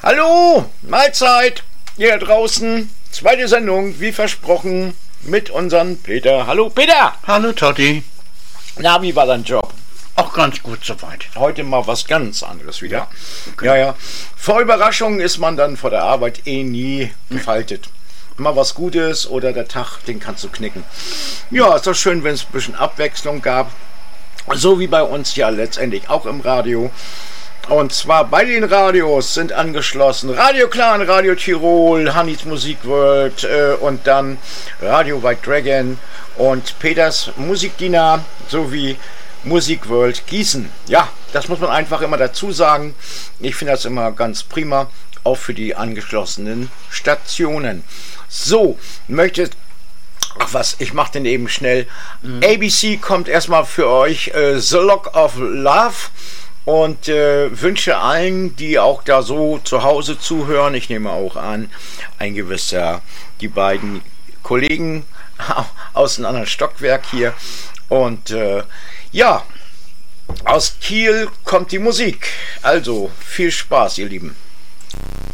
Hallo, Mahlzeit, hier draußen, zweite Sendung, wie versprochen, mit unserem Peter. Hallo Peter! Hallo Totti. Na, wie war dein Job? Auch ganz gut soweit. Heute mal was ganz anderes wieder. Ja, okay. Ja. Vor Überraschungen ist man dann vor der Arbeit nie gefaltet. Mal was Gutes oder der Tag, den kannst du knicken. Ja, ist doch schön, wenn es ein bisschen Abwechslung gab. So wie bei uns ja letztendlich auch im Radio. Und zwar bei den Radios sind angeschlossen Radio Clan, Radio Tirol, Hannis Musikworld und dann Radio White Dragon und Peters Musikdiener sowie Musikworld Gießen. Ja, das muss man einfach immer dazu sagen. Ich finde das immer ganz prima, auch für die angeschlossenen Stationen. So, ich mache den eben schnell. ABC kommt erstmal für euch The Lock of Love. Und wünsche allen, die auch da so zu Hause zuhören, ich nehme auch an, die beiden Kollegen aus einem anderen Stockwerk hier. Und ja, aus Kiel kommt die Musik. Also viel Spaß, ihr Lieben.